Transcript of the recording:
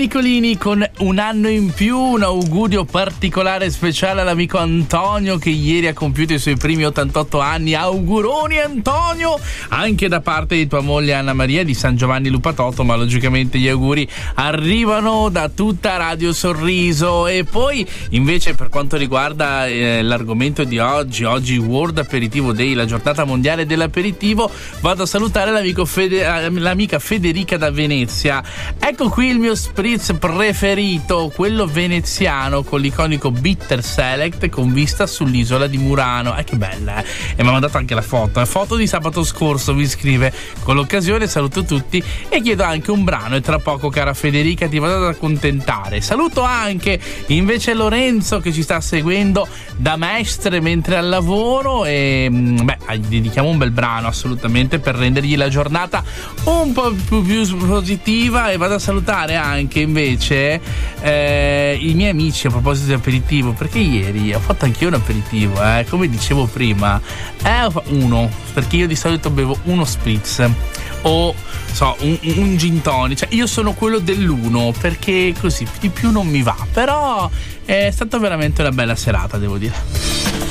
Nicolini con un anno in più, un augurio particolare speciale all'amico Antonio che ieri ha compiuto i suoi primi 88 anni. Auguroni Antonio, anche da parte di tua moglie Anna Maria di San Giovanni Lupatotto, ma logicamente gli auguri arrivano da tutta Radio Sorriso. E poi invece per quanto riguarda l'argomento di oggi World Aperitivo Day, la giornata mondiale dell'aperitivo, vado a salutare l'amica Federica da Venezia. Ecco qui il mio spritz preferito, quello veneziano con l'iconico Bitter Select con vista sull'isola di Murano. Che bella, e mi ha mandato anche la foto di sabato scorso, mi scrive. Con l'occasione saluto tutti e chiedo anche un brano, e tra poco, cara Federica, ti vado ad accontentare. Saluto anche invece Lorenzo che ci sta seguendo da Mestre mentre al lavoro, e gli dedichiamo un bel brano assolutamente per rendergli la giornata un po' più positiva. E vado a salutare anche invece i miei amici a proposito di aperitivo, perché ieri ho fatto anch'io un aperitivo, come dicevo prima, uno, perché io di solito bevo uno spritz o un gin tonic, cioè io sono quello dell'uno perché così di più non mi va, però è stata veramente una bella serata, devo dire.